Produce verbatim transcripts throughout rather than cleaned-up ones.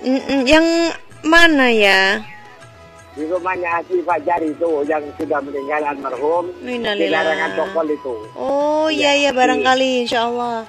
Mm-mm, yang mana ya? Di rumahnya Haji Fajar itu yang sudah meninggal almarhum. Di larangan Tokol itu. Oh iya ya, ya barangkali insya Allah.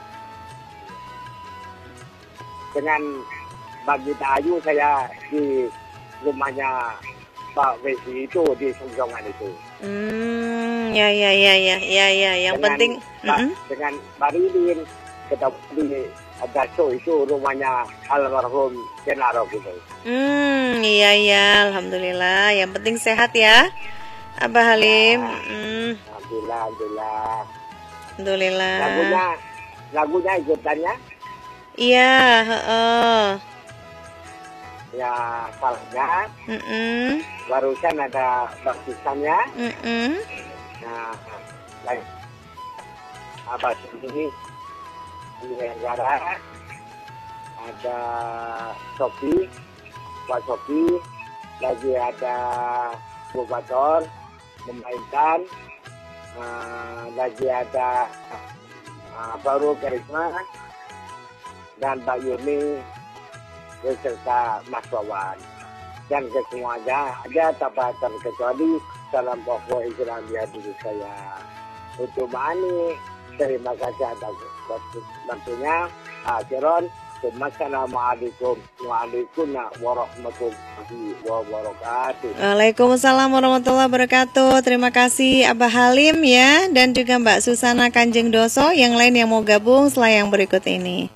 Dengan Bagita Ayu saya di rumahnya Pak Wesi itu di Songjongan itu. Hmm, ya ya ya ya ya ya. Yang dengan, penting Pak, mm-hmm. dengan Baridin ketemu di Daso itu rumahnya almarhum Jenaro gitu. Hmm, iya ya, alhamdulillah. Yang penting sehat ya, Abah Halim. Ya, hmm. Alhamdulillah, alhamdulillah. Alhamdulillah. Lagunya, lagunya ikutannya? Iya, heeh. Ya, salahnya. Mm-mm. Barusan ada baptisannya. Mm-mm. Nah, lain. Apa sini? Negara ada Sofi, Pak Sofi, lagi ada Bubator memainkan, uh, lagi ada uh, Baru Karisma dan Mbak Yuni beserta Mas Wawan dan kesemuanya ada tanpa terkecuali salam pokok Islamiyah diri saya untuk Mani. Terima kasih atas bantunya. Akhiran, Assalamualaikum warahmatullahi wabarakatuh. Waalaikumsalam warahmatullahi wabarakatuh. Terima kasih Abah Halim ya, dan juga Mbak Susana Kanjeng Doso. Yang lain yang mau gabung setelah yang berikut ini.